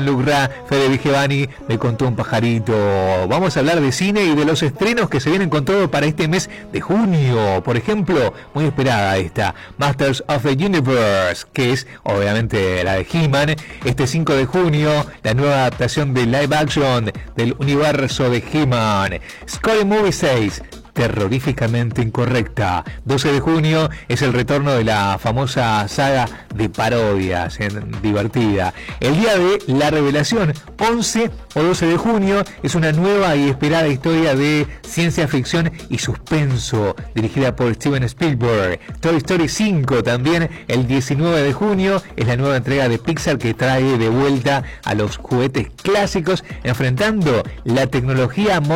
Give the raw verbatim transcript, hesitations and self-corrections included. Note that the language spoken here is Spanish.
Lucra, Fede Vigevani me contó un pajarito. Vamos a hablar de cine y de los estrenos que se vienen con todo para este mes de junio. Por ejemplo, muy esperada esta, Masters of the Universe, que es obviamente la de He-Man. Este cinco de junio, la nueva adaptación de live action del universo de He-Man. Scary Movie seis, terroríficamente incorrecta. doce de junio es el retorno de la famosa saga de parodias, en divertida. El día de la revelación, once o doce de junio, es una nueva y esperada historia de ciencia ficción y suspenso, dirigida por Steven Spielberg. Toy Story cinco también, el diecinueve de junio, es la nueva entrega de Pixar que trae de vuelta a los juguetes clásicos, enfrentando la tecnología